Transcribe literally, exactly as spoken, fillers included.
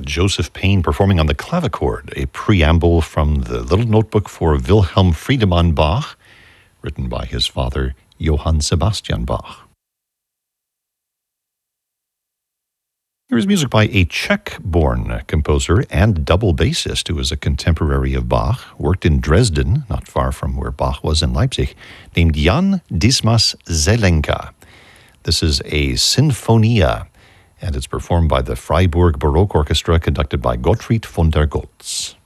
Joseph Payne performing on the clavichord, a preamble from the Little Notebook for Wilhelm Friedemann Bach, written by his father, Johann Sebastian Bach. Here's music by a Czech-born composer and double bassist who is a contemporary of Bach, worked in Dresden, not far from where Bach was in Leipzig, named Jan Dismas Zelenka. This is a Sinfonia, and it's performed by the Freiburg Baroque Orchestra, conducted by Gottfried von der Goltz.